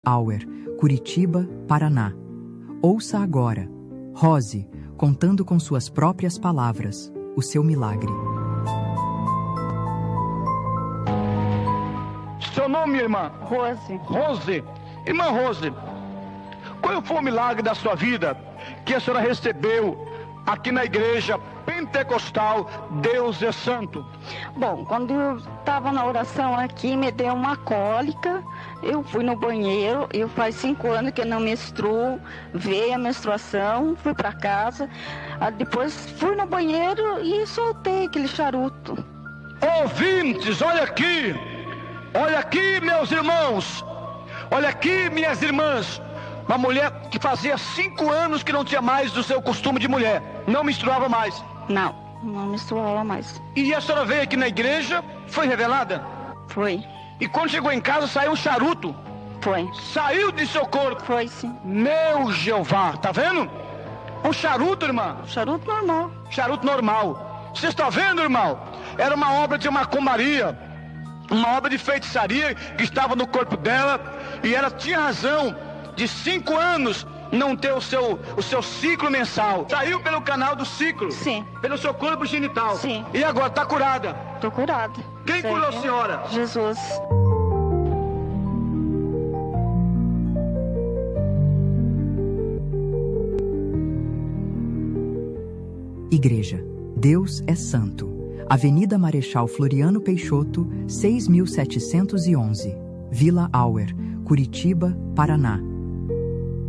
Auer, Curitiba, Paraná. Ouça agora, Rose, contando com suas próprias palavras, o seu milagre. Seu nome, irmã? Rose. Rose. Irmã Rose, qual foi o milagre da sua vida que a senhora recebeu aqui na igreja pentecostal Deus é Santo? Bom, quando eu estava na oração aqui, me deu uma cólica, eu fui no banheiro, faz 5 anos que eu não menstruo, veio a menstruação, fui para casa, depois fui no banheiro e soltei aquele charuto. Ouvintes, olha aqui, meus irmãos, olha aqui, minhas irmãs, uma mulher que fazia 5 anos que não tinha mais do seu costume de mulher, não menstruava mais. Não menstruava mais. E a senhora veio aqui na igreja, foi revelada? Foi. E quando chegou em casa, saiu um charuto? Foi. Saiu de seu corpo? Foi, sim. Meu Jeová, tá vendo? Um charuto, irmã? Charuto normal. Charuto normal. Você está vendo, irmão? Era uma obra de macumbaria, uma obra de feitiçaria que estava no corpo dela, e ela tinha razão de 5 anos não ter o seu ciclo mensal. Saiu pelo canal do ciclo. Sim. Pelo seu corpo genital. Sim. E agora está curada? Estou curada. Quem curou a senhora? Jesus. Igreja, Deus é Santo. Avenida Marechal Floriano Peixoto, 6.711. Vila Auer, Curitiba, Paraná.